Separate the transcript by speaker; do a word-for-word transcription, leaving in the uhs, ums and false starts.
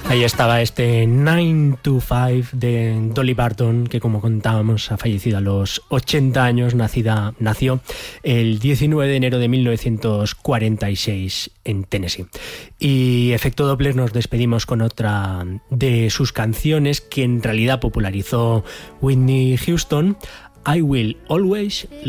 Speaker 1: Ahí estaba este nine to five de Dolly Parton, que como contábamos ha fallecido a los ochenta años, nacida, nació el diecinueve de enero de mil novecientos cuarenta y seis en Tennessee. Y Efecto Doppler nos despedimos con otra de sus canciones que en realidad popularizó Whitney Houston, I Will Always